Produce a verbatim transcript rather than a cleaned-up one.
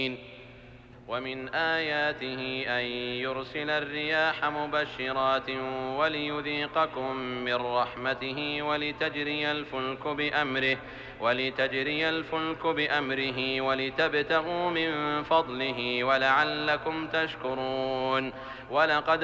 ومن آياته أن يرسل الرياح مبشرات وليذيقكم من رحمته ولتجري الفلك بأمره ولتجري الفلك بأمره ولتبتغوا من فضله ولعلكم تشكرون. ولقد